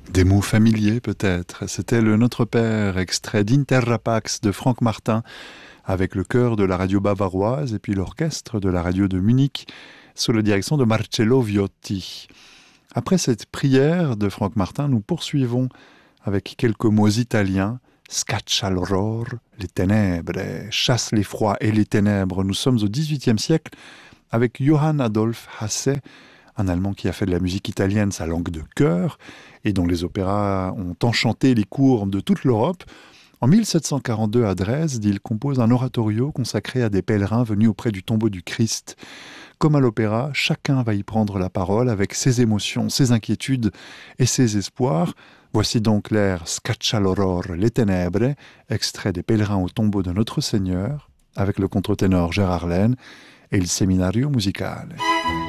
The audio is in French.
Des mots familiers peut-être. C'était le Notre Père, extrait d'Interra Pax de Franck Martin, avec le chœur de la radio bavaroise et puis l'orchestre de la radio de Munich, sous la direction de Marcello Viotti. Après cette prière de Franck Martin, nous poursuivons avec quelques mots italiens. Scaccia l'aurore, les ténèbres, chasse les froids et les ténèbres. Nous sommes au XVIIIe siècle avec Johann Adolf Hasse, un Allemand qui a fait de la musique italienne sa langue de cœur et dont les opéras ont enchanté les cours de toute l'Europe. En 1742, à Dresde, il compose un oratorio consacré à des pèlerins venus auprès du tombeau du Christ. Comme à l'opéra, chacun va y prendre la parole avec ses émotions, ses inquiétudes et ses espoirs. Voici donc l'air Scaccia l'aurore, les ténèbres, extrait des pèlerins au tombeau de Notre Seigneur, avec le contre-ténor Gérard Laine et le Seminario Musicale.